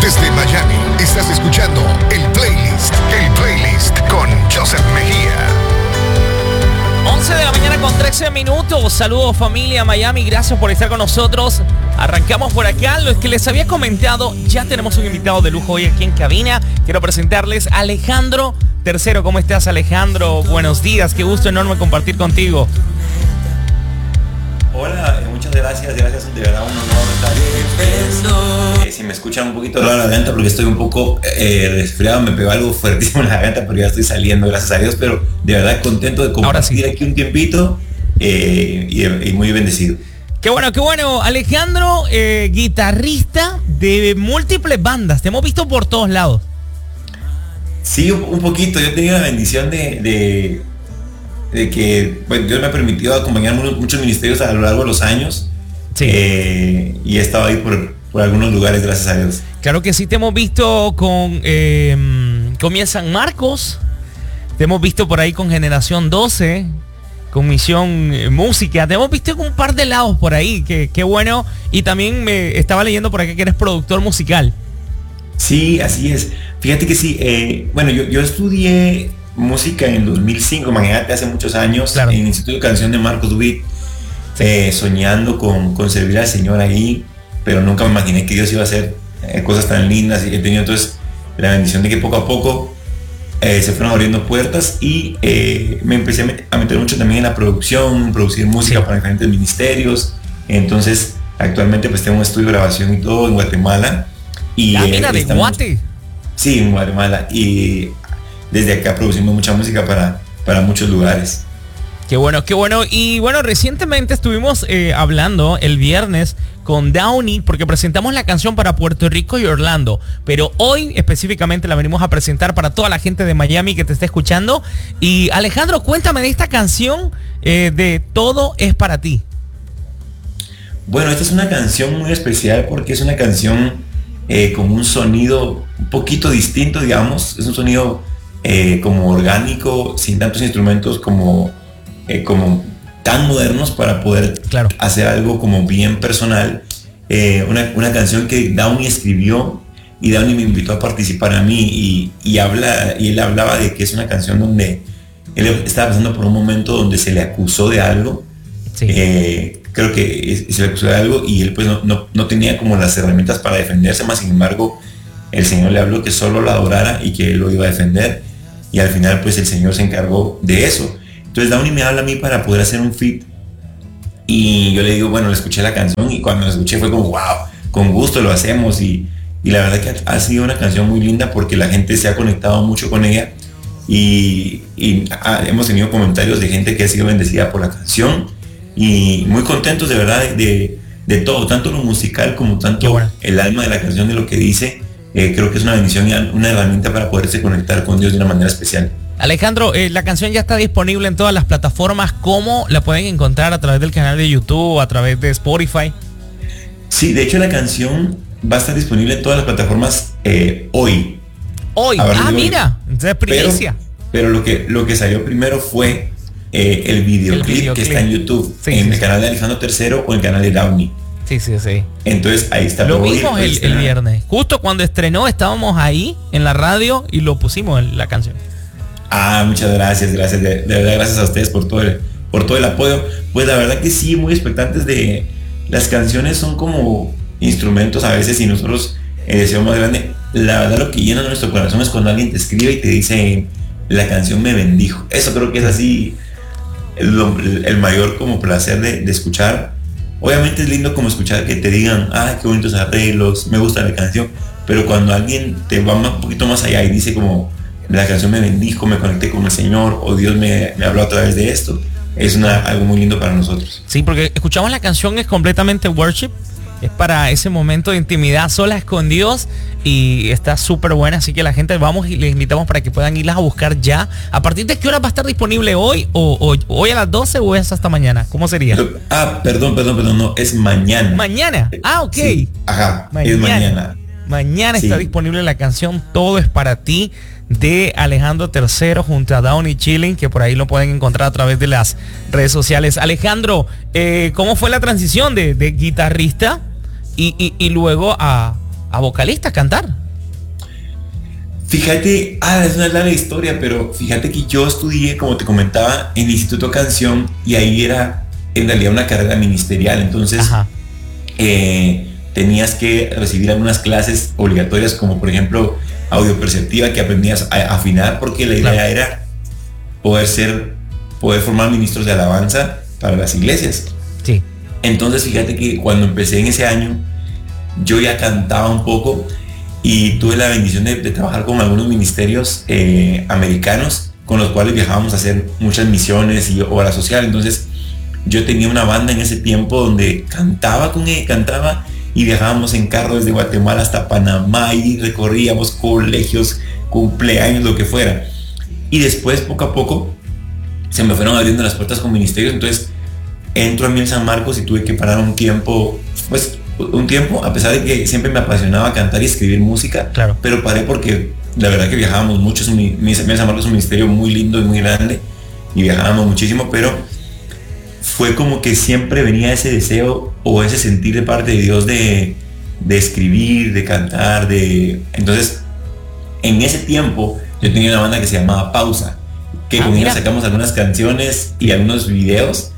Desde Miami, estás escuchando el playlist con Joseph Mejía. 11 de la mañana con 13 minutos. Saludos familia Miami, gracias por estar con nosotros. Arrancamos por acá. Lo que les había comentado, ya tenemos un invitado de lujo hoy aquí en cabina. Quiero presentarles a Alejandro Tercero. ¿Cómo estás, Alejandro? Buenos días, qué gusto enorme compartir contigo. Hola, muchas gracias, de verdad un honor estar. Si me escuchan un poquito raro la garganta porque estoy un poco resfriado, me pegó algo fuertísimo en la garganta, pero ya estoy saliendo, gracias a Dios, pero de verdad contento de compartir aquí un tiempito y muy bendecido. Qué bueno, Alejandro, guitarrista de múltiples bandas, te hemos visto por todos lados. Sí, un poquito, yo he tenido la bendición de que bueno, Dios me ha permitido acompañar muchos ministerios a lo largo de los años. Sí. Y he estado ahí por algunos lugares, gracias a Dios. Claro que sí, te hemos visto con San Marcos, te hemos visto por ahí con Generación 12, con Misión Música, te hemos visto con un par de lados por ahí, qué bueno. Y también me estaba leyendo por acá que eres productor musical. Sí, así es. Fíjate que sí, bueno, yo estudié música en 2005, imagínate, hace muchos años, claro, en el Instituto de Canción de Marcos Witt, soñando con servir al Señor ahí, pero nunca me imaginé que Dios iba a hacer cosas tan lindas, y he tenido entonces la bendición de que poco a poco se fueron abriendo puertas y me empecé a meter mucho también en la producir música para diferentes ministerios. Entonces actualmente pues tengo un estudio de grabación y todo en Guatemala. Y mira, de Guate. Sí, en Guatemala, y desde acá producimos mucha música para muchos lugares. Qué bueno. Y bueno, recientemente estuvimos hablando el viernes con Downy porque presentamos la canción para Puerto Rico y Orlando. Pero hoy específicamente la venimos a presentar para toda la gente de Miami que te está escuchando. Y Alejandro, cuéntame de esta canción de Todo es para ti. Bueno, esta es una canción muy especial porque es una canción con un sonido un poquito distinto, digamos. Es un sonido como orgánico, sin tantos instrumentos como tan modernos para poder, claro, hacer algo como bien personal. Una canción que Downy escribió y Downy me invitó a participar a mí y él hablaba de que es una canción donde él estaba pasando por un momento donde se le acusó de algo. Sí. Creo que se le acusó de algo y él pues no tenía como las herramientas para defenderse, más sin embargo el Señor le habló que solo lo adorara y que él lo iba a defender, y al final pues el Señor se encargó de eso. Entonces Downy me habla a mí para poder hacer un feat y yo le digo, bueno, le escuché la canción y cuando la escuché fue como wow, con gusto lo hacemos, y la verdad que ha sido una canción muy linda porque la gente se ha conectado mucho con ella y hemos tenido comentarios de gente que ha sido bendecida por la canción y muy contentos de verdad de todo, tanto lo musical como tanto el alma de la canción, de lo que dice. Creo que es una bendición y una herramienta para poderse conectar con Dios de una manera especial. Alejandro, la canción ya está disponible en todas las plataformas. ¿Cómo la pueden encontrar? ¿A través del canal de YouTube, a través de Spotify? Sí, de hecho la canción va a estar disponible en todas las plataformas hoy. Mira, entonces primicia. Pero lo que salió primero fue el videoclip que está en YouTube, en el canal de Alejandro Tercero o en el canal de Downy. Sí. Entonces ahí está. Lo vimos el viernes. Justo cuando estrenó estábamos ahí en la radio y lo pusimos en la canción. Muchas gracias. De verdad, gracias a ustedes por todo el apoyo. Pues la verdad que sí, muy expectantes de las canciones. Son como instrumentos a veces y nosotros el deseo más grande. La verdad lo que llena nuestro corazón es cuando alguien te escribe y te dice la canción me bendijo. Eso creo que es así el mayor como placer de escuchar. Obviamente es lindo como escuchar que te digan, qué bonitos arreglos, me gusta la canción, pero cuando alguien te va un poquito más allá y dice como, la canción me bendijo, me conecté con el Señor, o Dios me habló a través de esto, es algo muy lindo para nosotros. Sí, porque escuchamos la canción, es completamente worship, es para ese momento de intimidad solas con Dios y está súper buena, así que la gente vamos y les invitamos para que puedan irlas a buscar ya. ¿A partir de qué hora va a estar disponible hoy? ¿O hoy a las 12 o es hasta mañana? ¿Cómo sería? Perdón, no, es mañana. ¿Mañana? Ok. Sí, es mañana. Mañana está disponible la canción Todo es para ti de Alejandro Tercero junto a Downy Chilling, que por ahí lo pueden encontrar a través de las redes sociales. Alejandro, ¿cómo fue la transición de guitarrista y luego a vocalista, cantar? Fíjate, es una larga historia, pero fíjate que yo estudié, como te comentaba, en el Instituto Canción, y ahí era en realidad una carrera ministerial. Entonces tenías que recibir algunas clases obligatorias, como por ejemplo audio perceptiva, que aprendías a afinar, porque la idea era poder formar ministros de alabanza para las iglesias. Sí. Entonces fíjate que cuando empecé en ese año, yo ya cantaba un poco y tuve la bendición de trabajar con algunos ministerios americanos, con los cuales viajábamos a hacer muchas misiones y obra social. Entonces yo tenía una banda en ese tiempo donde cantaba y viajábamos en carro desde Guatemala hasta Panamá y recorríamos colegios, cumpleaños, lo que fuera. Y después, poco a poco, se me fueron abriendo las puertas con ministerios. Entonces entro a Miel San Marcos y tuve que parar un tiempo, a pesar de que siempre me apasionaba cantar y escribir música. Claro. Pero paré porque la verdad que viajábamos mucho. Miel San Marcos es un ministerio muy lindo y muy grande y viajábamos muchísimo, pero fue como que siempre venía ese deseo o ese sentir de parte de Dios de escribir, de cantar, entonces en ese tiempo yo tenía una banda que se llamaba Pausa, que con ella sacamos algunas canciones y algunos videos,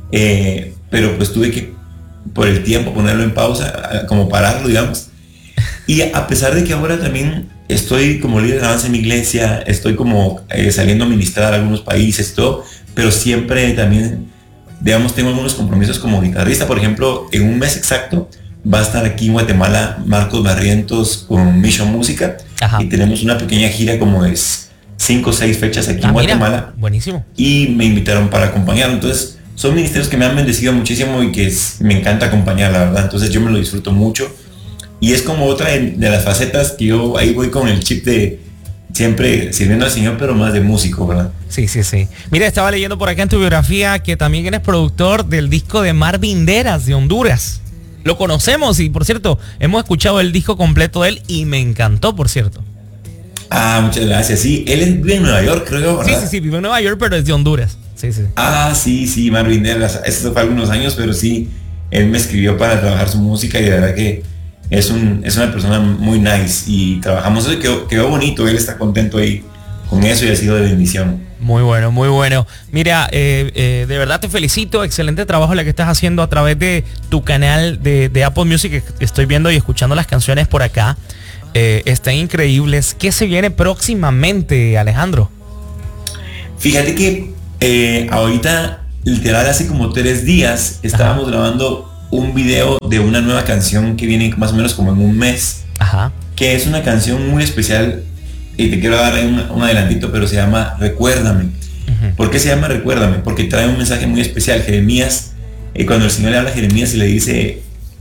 pero pues tuve que por el tiempo ponerlo en pausa, como pararlo, digamos. Y a pesar de que ahora también estoy como líder de alabanza en mi iglesia, estoy como saliendo a ministrar a algunos países y todo, pero siempre también, digamos, tengo algunos compromisos como guitarrista. Por ejemplo, en un mes exacto va a estar aquí en Guatemala Marcos Barrientos con Mission Música. Ajá. Y tenemos una pequeña gira como de 5 o 6 fechas aquí en Guatemala. Buenísimo. Y me invitaron para acompañarlo. Entonces son ministerios que me han bendecido muchísimo y que me encanta acompañar, la verdad. Entonces yo me lo disfruto mucho y es como otra de las facetas que yo ahí voy con el chip de siempre sirviendo al Señor, pero más de músico, ¿verdad? Sí. Mira, estaba leyendo por acá en tu biografía que también eres productor del disco de Marvin Deras de Honduras. Lo conocemos y, por cierto, hemos escuchado el disco completo de él y me encantó, por cierto. Muchas gracias. Sí, él vive en Nueva York, creo, ¿verdad? Sí, vive en Nueva York, pero es de Honduras. Sí, Marvin Deras. Eso fue algunos años, pero sí, él me escribió para trabajar su música y de verdad que es una persona muy nice y trabajamos eso y quedó bonito. Él está contento ahí con eso y ha sido de bendición. Muy bueno. Mira, de verdad te felicito, excelente trabajo la que estás haciendo a través de tu canal de Apple Music. Estoy viendo y escuchando las canciones por acá, están increíbles. ¿Qué se viene próximamente, Alejandro? Fíjate que ahorita, literal, hace como 3 días estábamos grabando un video de una nueva canción que viene más o menos como en un mes. Ajá. Que es una canción muy especial y te quiero dar un adelantito, pero se llama Recuérdame. Uh-huh. ¿Por qué se llama Recuérdame? Porque trae un mensaje muy especial. Jeremías, cuando el Señor le habla a Jeremías y le dice,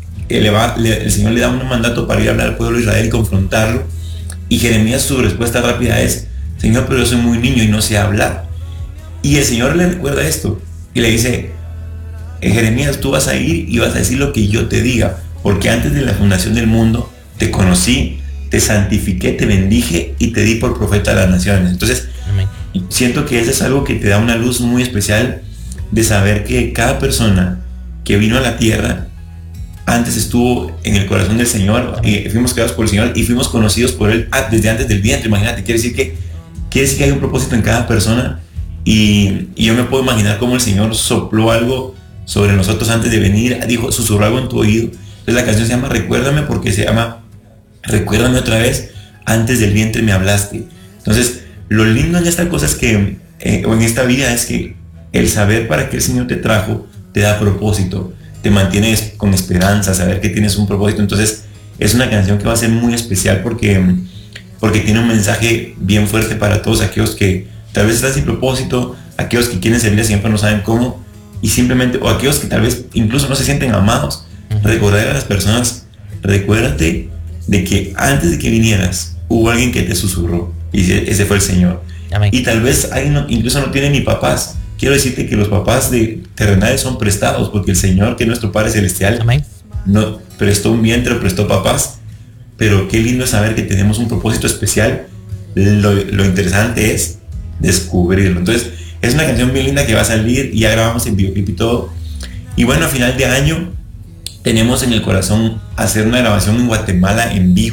el Señor le da un mandato para ir a hablar al pueblo de Israel y confrontarlo, y Jeremías, su respuesta rápida es: Señor, pero yo soy muy niño y no sé hablar. Y el Señor le recuerda esto y le dice: Jeremías, tú vas a ir y vas a decir lo que yo te diga, porque antes de la fundación del mundo te conocí, te santifiqué, te bendije y te di por profeta a las naciones. Entonces, amén. Siento que eso es algo que te da una luz muy especial de saber que cada persona que vino a la tierra antes estuvo en el corazón del Señor, y fuimos creados por el Señor y fuimos conocidos por Él desde antes del vientre. Imagínate, quiere decir que hay un propósito en cada persona, y yo me puedo imaginar cómo el Señor sopló algo sobre nosotros antes de venir, dijo, susurró algo en tu oído. Entonces la canción se llama Recuérdame porque se llama Recuérdame otra vez, antes del vientre me hablaste. Entonces lo lindo en esta cosa es que, o en esta vida, es que el saber para qué el Señor te trajo te da propósito, te mantiene con esperanza, saber que tienes un propósito. Entonces es una canción que va a ser muy especial porque tiene un mensaje bien fuerte para todos aquellos que tal vez están sin propósito, aquellos que quieren servir siempre no saben cómo, y simplemente, o aquellos que tal vez incluso no se sienten amados. Uh-huh. Recordar a las personas: recuérdate de que antes de que vinieras hubo alguien que te susurró y ese fue el Señor. Amén. Y tal vez incluso no tienen ni papás. Quiero decirte que los papás terrenales son prestados, porque el Señor, que es nuestro Padre Celestial, amén, no prestó un vientre, prestó papás. Pero qué lindo es saber que tenemos un propósito especial. Lo interesante es descubrirlo. Entonces es una canción bien linda que va a salir y ya grabamos en videoclip y todo. Y bueno, a final de año tenemos en el corazón hacer una grabación en Guatemala, en Vigo,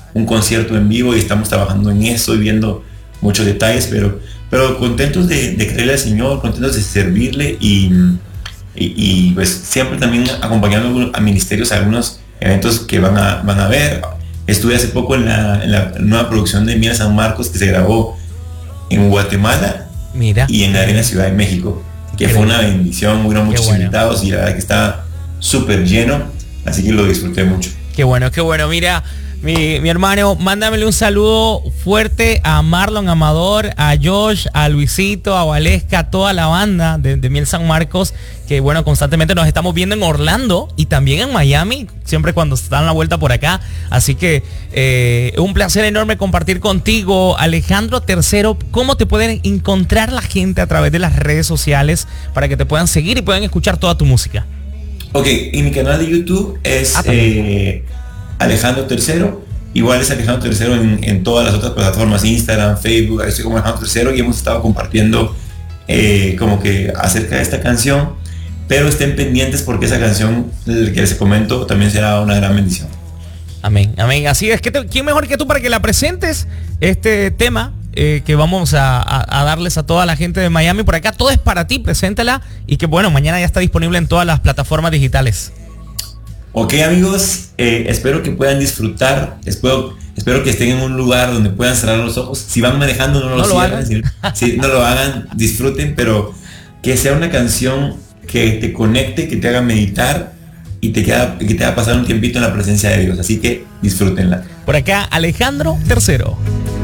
un concierto en vivo y estamos trabajando en eso y viendo muchos detalles, pero contentos de creerle al Señor, contentos de servirle y pues siempre también acompañando a ministerios a algunos eventos que van a ver. Estuve hace poco en la nueva producción de Miel San Marcos que se grabó en Guatemala. Mira. Y en la Arena Ciudad de México, que fue una bendición, hubieron muchos invitados y la verdad que está súper lleno, así que lo disfruté mucho. Qué bueno, mira. Mi hermano, mándamele un saludo fuerte a Marlon Amador, a Josh, a Luisito, a Valesca, a toda la banda de Miel San Marcos, que bueno, constantemente nos estamos viendo en Orlando y también en Miami, siempre cuando están la vuelta por acá. Así que un placer enorme compartir contigo, Alejandro III. ¿Cómo te pueden encontrar la gente a través de las redes sociales para que te puedan seguir y puedan escuchar toda tu música? Ok, y mi canal de YouTube es Alejandro III, igual es Alejandro III en todas las otras plataformas, Instagram, Facebook, ahí estoy como Alejandro III y hemos estado compartiendo como que acerca de esta canción, pero estén pendientes porque esa canción que les comento también será una gran bendición. Amén, amén, así es. ¿Quién mejor que tú para que la presentes este tema que vamos a darles a toda la gente de Miami por acá? Todo es para ti, preséntala y que bueno, mañana ya está disponible en todas las plataformas digitales. Ok amigos, espero que puedan disfrutar, espero que estén en un lugar donde puedan cerrar los ojos. Si van manejando no lo cierren, si no lo hagan, disfruten, pero que sea una canción que te conecte, que te haga meditar y que te haga pasar un tiempito en la presencia de Dios, así que disfrútenla. Por acá Alejandro III.